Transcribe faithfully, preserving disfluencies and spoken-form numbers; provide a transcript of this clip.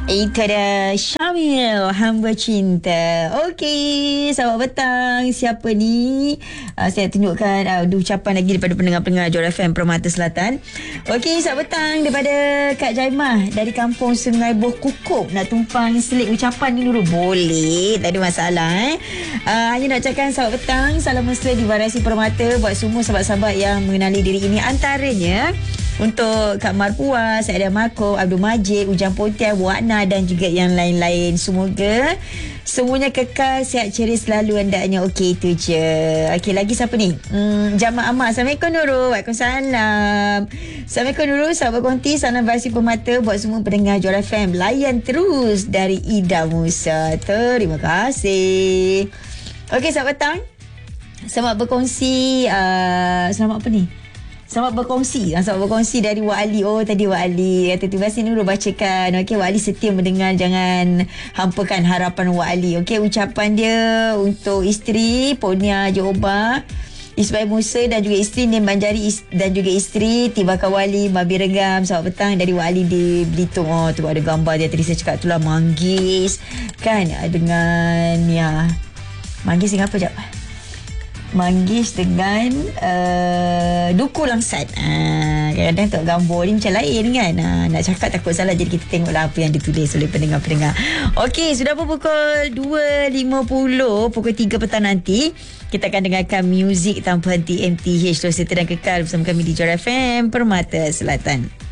Itu ada Syamil, Hamba Cinta. Okey, selamat petang. Siapa ni? Uh, saya tunjukkan uh, ucapan lagi daripada pendengar-pendengar Jora F M Permata Selatan. Okey, selamat petang daripada Kak Jaimah dari kampung Sungai Buh Kukup. Nak tumpang selit ucapan ni dulu? Boleh, tak ada masalah eh. Uh, hanya nak ucapkan selamat petang, salam mesra di Variasi Permata buat semua sahabat-sahabat yang mengenali diri ini. Antaranya untuk Kak Marpuah, Saidah Marco, Abdul Majid, Ujang Pontian, Wakna dan juga yang lain-lain. Semoga semuanya kekal, sihat ceria selalu hendaknya. Okey, itu je. Okey, lagi siapa ni? Hmm, Jamal Ahmad. Assalamualaikum Nurul. Waalaikumsalam. Assalamualaikum Nurul. Sahabat konti, salam Variasi Permata buat semua pendengar Jora F M. Layan terus dari Ida Musa. Terima kasih. Okey, selamat petang. Selamat berkongsi. Uh, selamat apa ni? Selamat berkongsi. Selamat berkongsi dari Wak Ali. Oh, tadi Wak Ali kata terima kasih Nurul bacakan. Okey, Wak Ali setia mendengar. Jangan hampakan harapan Wak Ali. Okey, ucapan dia untuk isteri Ponia Johor, Ismail Musa dan juga isteri Nim Banjari dan juga isteri Tibaka Wali Mabi Regam. Selamat petang dari Wak Ali di Belitung. Oh, tu ada gambar dia. Tadi saya cakap tu lah manggis. Kan dengan ya. Manggis dengan apa jap? Manggis dengan uh, duku langsat. uh, Kadang-kadang tengok gambar ni macam lain kan. uh, Nak cakap takut salah. Jadi kita tengoklah apa yang ditulis oleh pendengar-pendengar. Okey, sudah pun pukul dua lima puluh. Pukul tiga petang nanti kita akan dengarkan muzik tanpa henti M T H. Terus setia dan kekal bersama kami di Jora F M Permata Selatan.